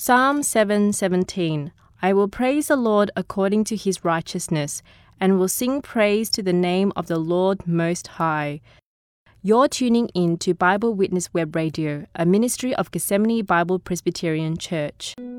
Psalm 7:17. I will praise the Lord according to his righteousness, and will sing praise to the name of the Lord Most High. You're tuning in to Bible Witness Web Radio, a ministry of Gethsemane Bible Presbyterian Church.